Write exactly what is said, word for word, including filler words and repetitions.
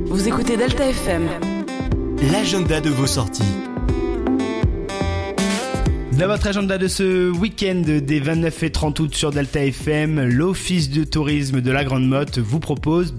Vous écoutez Delta F M. L'agenda de vos sorties. Dans votre agenda de ce week-end des vingt-neuf et trente août sur Delta F M, l'Office de tourisme de la Grande Motte vous propose